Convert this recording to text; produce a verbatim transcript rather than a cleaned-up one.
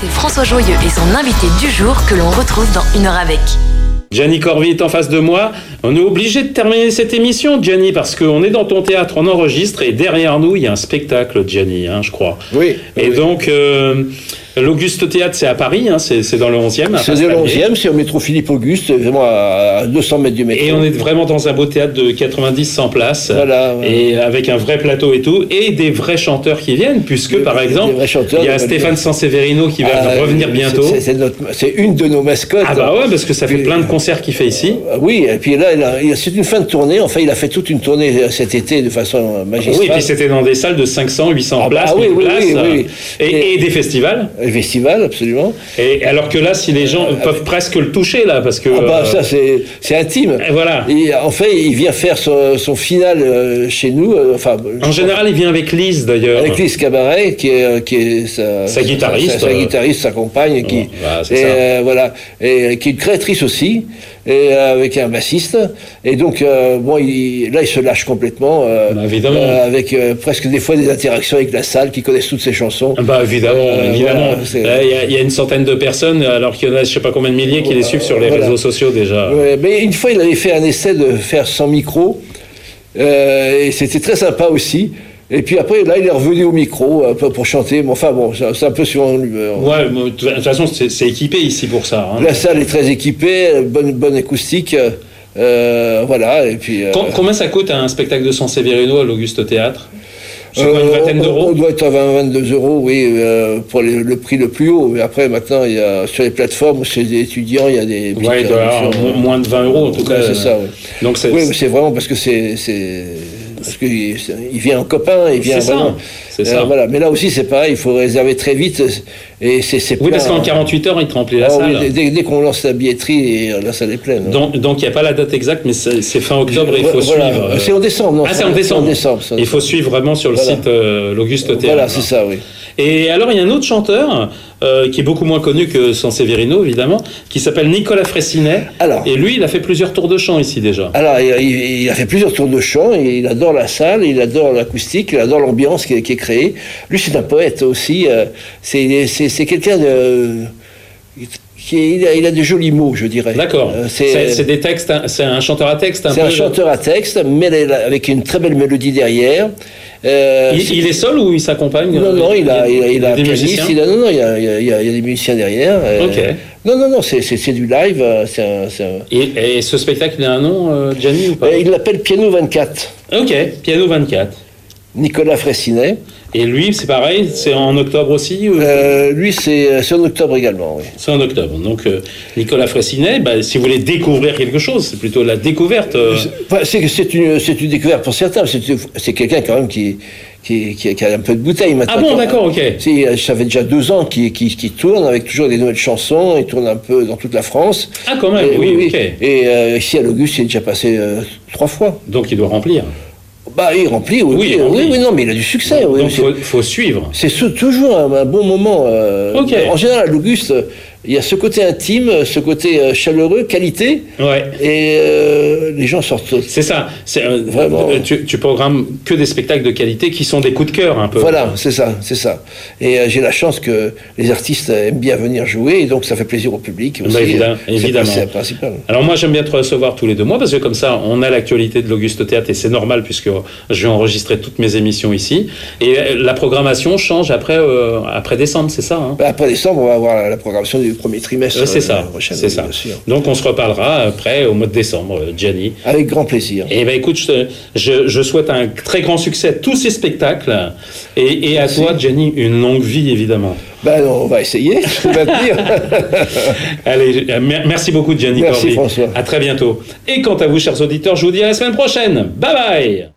C'est François Joyeux et son invité du jour que l'on retrouve dans Une heure avec. Gianni Corvi est en face de moi. On est obligé de terminer cette émission, Gianni, parce qu'on est dans ton théâtre, on enregistre, et derrière nous, il y a un spectacle, Gianni, hein, je crois. Oui. Et oui. donc, euh, l'Auguste Théâtre, c'est à Paris, hein, c'est, c'est dans le onzième. C'est dans le onzième, c'est au métro Philippe-Auguste, vraiment à deux cents mètres du métro. Et on est vraiment dans un beau théâtre de quatre-vingt-dix cent places. Voilà. voilà. Et avec un vrai plateau et tout, et des vrais chanteurs qui viennent, puisque, des, par exemple, il y a Stéphane Sanseverino qui va ah, revenir bientôt. C'est, c'est, notre, c'est une de nos mascottes. Ah bah ouais, parce que ça fait plein de concerts qu'il fait ici. Oui, et puis là, il a, il a, c'est une fin de tournée. Enfin, il a fait toute une tournée cet été de façon magistrale. Oui, et puis c'était dans des salles de cinq cents, huit cents ah, places, ah, oui, oui, places, oui, oui. Et, et, et des festivals. Des festivals, absolument. Et alors que là, si les gens euh, peuvent avec... presque le toucher, là, parce que... Ah bah, euh, ça, c'est, c'est intime. Et voilà. Et en fait, il vient faire son, son final euh, chez nous. Euh, enfin, en général, il vient avec Lise, d'ailleurs. Avec Lise Cabaret, qui est, qui est sa, sa guitariste. Sa, sa, sa guitariste, sa compagne, qui, bon, bah, c'est et, ça. Euh, voilà, et qui est une créatrice aussi, et euh, avec un bassiste. Et donc, euh, bon, il, là, il se lâche complètement, euh, bah, évidemment. Euh, avec euh, presque des fois des interactions avec la salle, qui connaissent toutes ses chansons. Bah évidemment, euh, évidemment. Il voilà, y, y a une centaine de personnes, alors qu'il y en a, je sais pas combien de milliers, qui les suivent sur les voilà. réseaux sociaux déjà. Ouais, mais une fois, il avait fait un essai de faire sans micro, euh, et c'était très sympa aussi. Et puis après, là, il est revenu au micro euh, pour chanter. Mais enfin bon, c'est un peu suivant l'humeur. Ouais, de toute façon, c'est, c'est équipé ici pour ça. Hein. La salle est très équipée, bonne, bonne acoustique. Euh, voilà, et puis... Euh... Combien ça coûte un spectacle de Sanseverino à l'Auguste Théâtre? C'est quoi, une vingtaine euh, d'euros? On doit être à vingt, vingt-deux euros, oui, euh, pour les, le prix le plus haut. Mais après, maintenant, il y a, sur les plateformes, chez les étudiants, il y a des... Ouais, de, moins de vingt euros, en tout cas. Ouais, c'est ça, oui. Donc c'est, oui, mais c'est vraiment parce que c'est... c'est... Parce qu'il il vient en copain, il vient c'est vraiment. Ça, c'est euh, ça. Voilà. Mais là aussi, c'est pareil, il faut réserver très vite. Et c'est, c'est oui, plein, parce qu'en quarante-huit heures, il te remplit la oh, salle. Oui, dès, dès qu'on lance la billetterie, la salle est pleine. Donc, donc il n'y a pas la date exacte, mais c'est, c'est fin octobre et il faut voilà. suivre. C'est en décembre, non? Ah, c'est en décembre. C'est en décembre ça. Il faut suivre vraiment sur le voilà. site euh, l'Auguste Théâtre. Voilà, c'est ça, oui. Et alors, il y a un autre chanteur euh, qui est beaucoup moins connu que Sanseverino, évidemment, qui s'appelle Nicolas Fraissinet. Alors, et lui, il a fait plusieurs tours de chant ici déjà. Alors, il, il a fait plusieurs tours de chant, et il adore la salle, il adore l'acoustique, il adore l'ambiance qui est, qui est créée. Lui, c'est un poète aussi. Euh, c'est, c'est, c'est quelqu'un de... Qui est, il, a, il a de jolis mots, je dirais. D'accord. Euh, c'est, c'est, c'est des textes, c'est un chanteur à texte. Un c'est peu un chanteur à texte, mais avec une très belle mélodie derrière. Euh, il, il est seul ou il s'accompagne? Non, non, il a, il a, il a, il a un pianiste. Il a, non, non, il y a, il y a, il y a des musiciens derrière. Ok. Euh, non, non, non, c'est, c'est, c'est du live. C'est un, c'est un... Et, et ce spectacle, il a un nom, euh, Gianni, ou pas? Il l'appelle Piano vingt-quatre. Ok, Piano vingt-quatre. Nicolas Fraissinet. Et lui, c'est pareil, c'est en octobre aussi ou... euh, Lui, c'est, c'est en octobre également, oui. C'est en octobre. Donc, euh, Nicolas Fraissinet, bah, si vous voulez découvrir quelque chose, c'est plutôt la découverte. Euh... C'est, c'est, une, c'est une découverte pour certains. C'est, c'est quelqu'un quand même qui, qui, qui, qui a un peu de bouteille maintenant. Ah bon, d'accord, ok. C'est, ça fait déjà deux ans qu'il, qu'il, qu'il tourne avec toujours des nouvelles chansons. Il tourne un peu dans toute la France. Ah, quand même, et, oui, oui, ok. Et euh, ici à l'Auguste, il est déjà passé euh, trois fois. Donc, il doit remplir. Bah, il remplit, oui, oui, remplit. oui, oui, non, mais il a du succès. Donc, oui, il faut, faut suivre. C'est ce, toujours un, un bon moment. Euh, okay. En général, à l'Auguste, il y a ce côté intime, ce côté euh, chaleureux, qualité, ouais. et euh, les gens sortent. C'est ça. C'est, euh, Vraiment. Tu, tu programmes que des spectacles de qualité qui sont des coups de cœur, un peu. Voilà, c'est ça, c'est ça. Et euh, j'ai la chance que les artistes aiment bien venir jouer, et donc ça fait plaisir au public aussi. Bah, évidemment. C'est, évidemment. C'est le principal. Alors moi, j'aime bien te recevoir tous les deux mois, parce que comme ça, on a l'actualité de l'Auguste Théâtre, et c'est normal, puisque je vais enregistrer toutes mes émissions ici. Et la programmation change après, euh, après décembre, c'est ça, hein? Bah, après décembre, on va avoir la, la programmation du premier trimestre. Euh, c'est ça, c'est ça. Donc on se reparlera après au mois de décembre, Gianni. Avec grand plaisir. Et ben écoute, je, je, je souhaite un très grand succès à tous ces spectacles et, et à toi, Gianni, une longue vie évidemment. Ben on va essayer, je vais te dire. Allez, merci beaucoup, Gianni Corvi. Merci François. À très bientôt. Et quant à vous, chers auditeurs, je vous dis à la semaine prochaine. Bye bye.